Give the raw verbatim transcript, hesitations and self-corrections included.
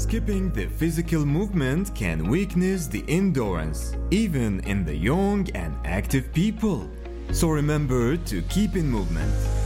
Skipping the physical movement can weaken the endurance, even in the young and active people. So remember to keep in movement.